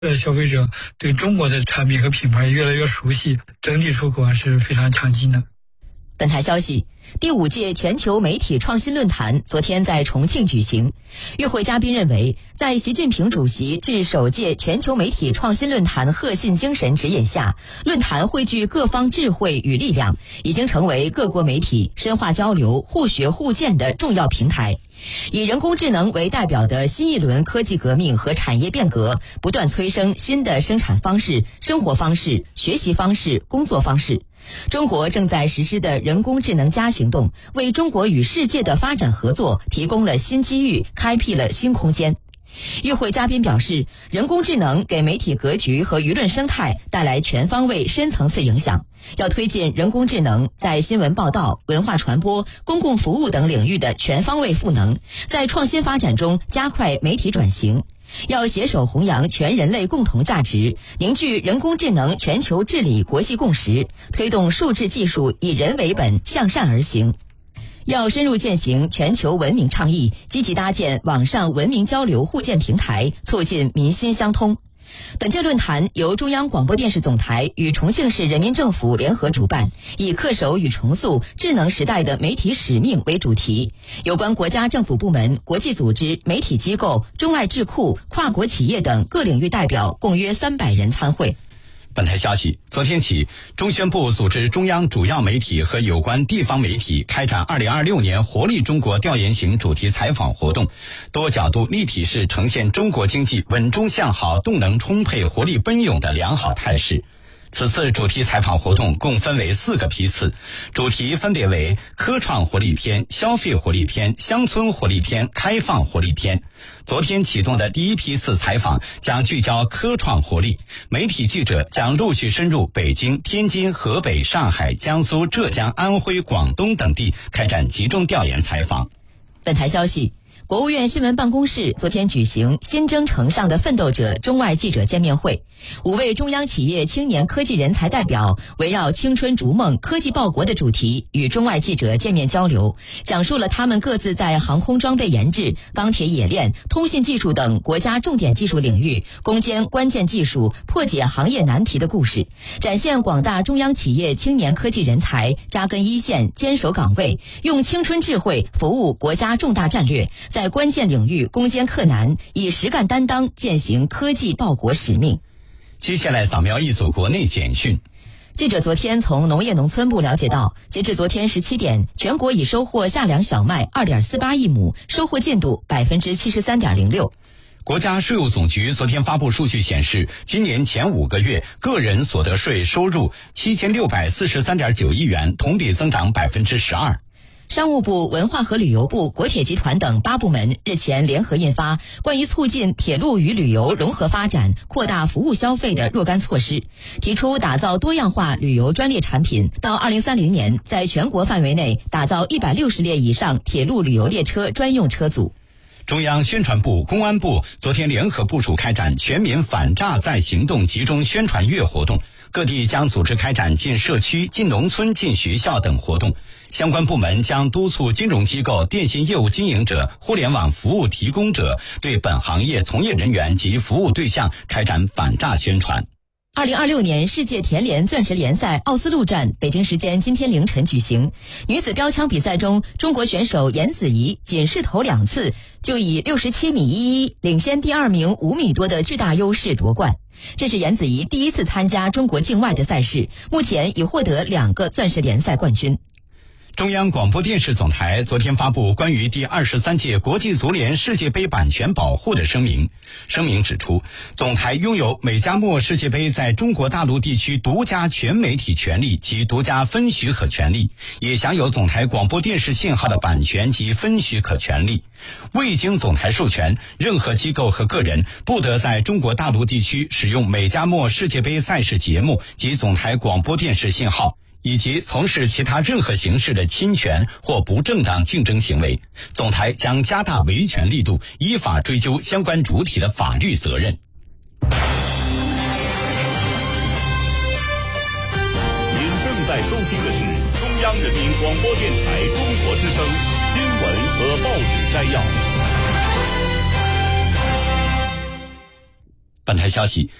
消费者对中国的产品和品牌越来越熟悉，整体出口是非常强劲的。 本台消息，第5届全球媒体创新论坛昨天在重庆举行。与会嘉宾认为，在习近平主席致首届全球媒体创新论坛贺信精神指引下，论坛汇聚各方智慧与力量，已经成为各国媒体深化交流、互学互鉴的重要平台。以人工智能为代表的新一轮科技革命和产业变革，不断催生新的生产方式、生活方式、学习方式、工作方式。中国正在实施的人工智能+行动，为中国与世界的发展合作提供了新机遇，开辟了新空间。与会嘉宾表示，人工智能给媒体格局和舆论生态带来全方位深层次影响，要推进人工智能在新闻报道、文化传播、公共服务等领域的全方位赋能，在创新发展中加快媒体转型。要携手弘扬全人类共同价值，凝聚人工智能全球治理国际共识，推动数字技术以人为本，向善而行。要深入践行全球文明倡议，积极搭建网上文明交流互鉴平台，促进民心相通。本届论坛由中央广播电视总台与重庆市人民政府联合主办，以恪守与重塑智能时代的媒体使命为主题。有关国家政府部门、国际组织、媒体机构、中外智库、跨国企业等各领域代表共约300人参会。 本台消息，昨天起，中宣部组织中央主要媒体和有关地方媒体开展2026年活力中国调研型主题采访活动，多角度立体式呈现中国经济稳中向好、动能充沛、活力奔涌的良好态势。此次主题采访活动共分为4个批次，主题分别为科创活力篇、消费活力篇、乡村活力篇、开放活力篇。昨天启动的第1批次采访将聚焦科创活力，媒体记者将陆续深入北京、天津、河北、上海、江苏、浙江、安徽、广东等地开展集中调研采访。 本台消息，国务院新闻办公室昨天举行新征程上的奋斗者中外记者见面会，5位中央企业青年科技人才代表围绕青春逐梦、科技报国的主题与中外记者见面交流，讲述了他们各自在航空装备研制、钢铁冶炼、通信技术等国家重点技术领域攻坚关键技术、破解行业难题的故事，展现广大中央企业青年科技人才扎根一线、坚守岗位，用青春智慧服务国家重大战略，在关键领域攻坚克难，以实干担当践行科技报国使命。 接下来扫描一组国内简讯。 记者昨天从农业农村部了解到，截至昨天17点，全国已收获夏粮小麦 2.48亿亩，收获进度 73.06%。 国家税务总局昨天发布数据显示，今年前5个月个人所得税收入7643.9亿元，同比增长 12%。 商务部、文化和旅游部、国铁集团等8部门日前联合印发关于促进铁路与旅游融合发展、扩大服务消费的若干措施，提出打造多样化旅游专列产品，到2030年在全国范围内打造160列以上铁路旅游列车专用车组。 中央宣传部、公安部昨天联合部署开展全民反诈再行动集中宣传月活动，各地将组织开展进社区、进农村、进学校等活动。相关部门将督促金融机构、电信业务经营者、互联网服务提供者对本行业从业人员及服务对象开展反诈宣传。 2026年世界田联钻石联赛奥斯陆站北京时间今天凌晨举行。女子标枪比赛中，中国选手严子怡仅试投2次就以67.11米领先第2名5米多的巨大优势夺冠。这是严子怡第1次参加中国境外的赛事，目前已获得2个钻石联赛冠军。 中央广播电视总台昨天发布关于第23届国际足联世界杯版权保护的声明。声明指出，总台拥有美加墨世界杯在中国大陆地区独家全媒体权利及独家分许可权利，也享有总台广播电视信号的版权及分许可权利。未经总台授权，任何机构和个人不得在中国大陆地区使用美加墨世界杯赛事节目及总台广播电视信号，以及从事其他任何形式的侵权或不正当竞争行为。总台将加大维权力度，依法追究相关主体的法律责任。 您正在收听的是中央人民广播电台中国之声新闻和报纸摘要。 本台消息，